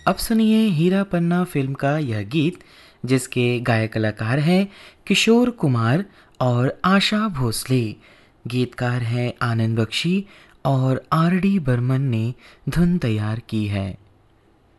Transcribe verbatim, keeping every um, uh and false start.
अब सुनिए हीरा पन्ना फ़िल्म का यह गीत, जिसके गायक कलाकार हैं किशोर कुमार और आशा भोसले। गीतकार हैं आनंद बख्शी और आर डी बर्मन ने धुन तैयार की है।